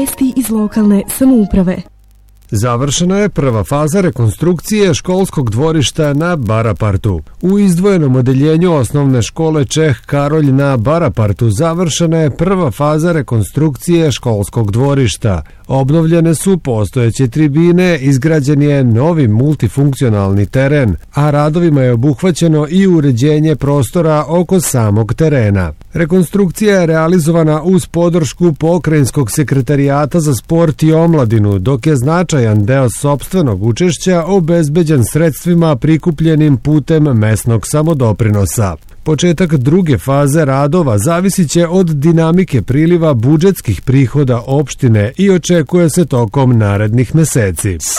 Vijesti iz lokalne samouprave. Završena je prva faza rekonstrukcije školskog dvorišta na Barapartu. U izdvojenom odeljenju osnovne škole Čeh Karolj na Barapartu završena je prva faza rekonstrukcije školskog dvorišta. Obnovljene su postojeće tribine, izgrađen je novi multifunkcionalni teren, a radovima je obuhvaćeno i uređenje prostora oko samog terena. Rekonstrukcija je realizovana uz podršku Pokrajinskog sekretarijata za sport i omladinu, dok je značajan deo sopstvenog učešća obezbeđen sredstvima prikupljenim putem mesnog samodoprinosa. Početak druge faze radova zavisit će od dinamike priliva budžetskih prihoda opštine i očekuje se tokom narednih meseci.